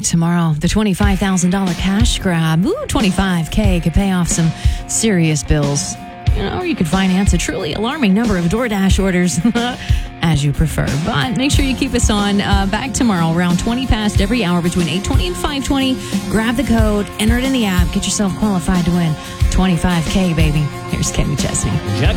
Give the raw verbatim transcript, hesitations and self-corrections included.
tomorrow. The twenty-five thousand dollars cash grab. Ooh, twenty-five K could pay off some serious bills. You know, or you could finance a truly alarming number of DoorDash orders, as you prefer. But make sure you keep us on. Uh, back tomorrow around twenty past every hour between eight twenty and five twenty. Grab the code, enter it in the app, get yourself qualified to win twenty-five K, baby. Here's Kenny Chesney.